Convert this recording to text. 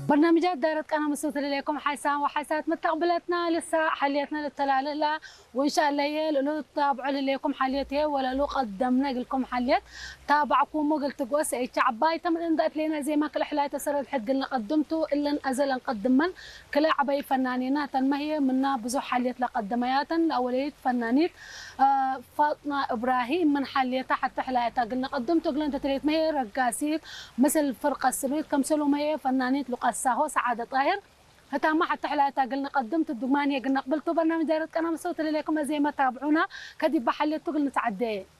برنامجات دارت قناة مسوت إليكم حيسان وحيسات مستقبلتنا لسه حليتنا للتلالة وإن شاء الله يلو تابعوا لكم حليتها ولا لو قدمنا لكم حليت تابعكم وقلت قوس أي شعباي تم إندات لنا زي ما كل حلاية سر الحد قلنا قدمتوا إلا أزل نقدم من كل عباي فنانينات ما هي منا بزو حليت لقدميات الأولية فنانيت فاطمة إبراهيم من حليتها حتى حلايتها قلنا قدمتوا قلنا أنت تريد ما هي رقاسيت مثل الفرقة السبيت كمسلوا ما هي فنانيت لقاساهو سعادة طاهر هتا ما حتى حلايتها قلنا قدمت الدقمانية قلنا قبلتوا برنامج دايرة قناة مسوت لكم زي ما تابعونا كدي بحليتوا قلنا تعدي